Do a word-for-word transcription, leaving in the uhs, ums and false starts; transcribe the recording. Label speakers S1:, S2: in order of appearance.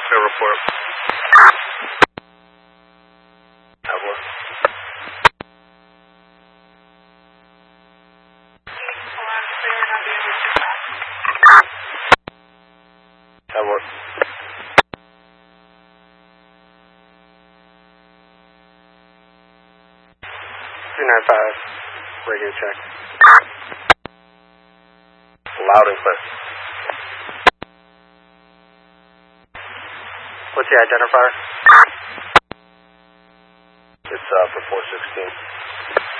S1: No report. Tower. Tower. two nine five, radio check. Loud and clear. What's the identifier? It's uh, for four sixteen.